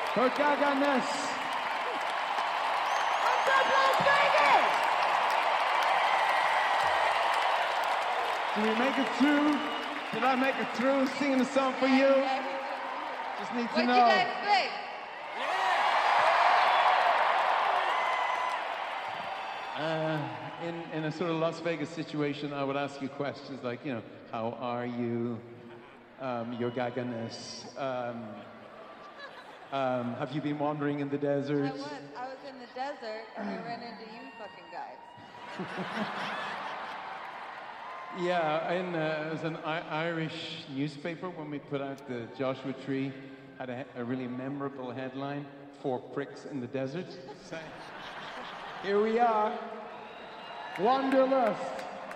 Her gaga-ness. I'm from Las Vegas! Did we make it through? Did I make it through singing a song for you? Just need to What'd know. you guys think? In a sort of Las Vegas situation, I would ask you questions like, you know, how are you? Your gaga-ness. Have you been wandering in the desert? I was in the desert and I ran into you fucking guys. Yeah, it was an Irish newspaper when we put out the Joshua Tree, had a really memorable headline, 4 pricks in the desert. So, here we are, Wanderlust.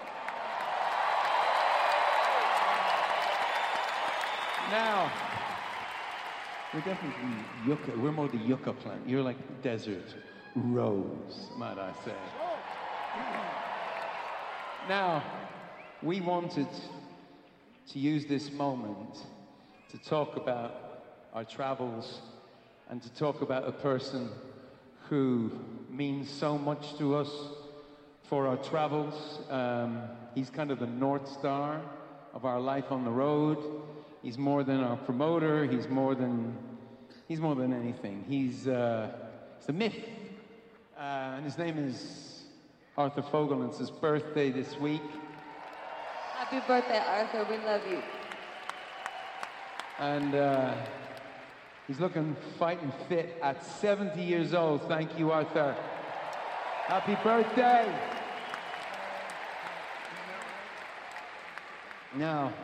Now, we're definitely yucca, we're more the yucca plant. You're like desert rose, might I say. Now, we wanted to use this moment to talk about our travels and to talk about a person who means so much to us for our travels. He's kind of the North Star of our life on the road. He's more than our promoter. He's more than anything. He's a myth. And his name is Arthur Fogel, and it's his birthday this week. Happy birthday, Arthur. We love you. And he's looking fighting fit at 70 years old. Thank you, Arthur. Happy birthday. Now,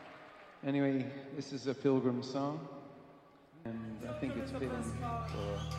anyway, this is a Pilgrim song, and I think it's fitting for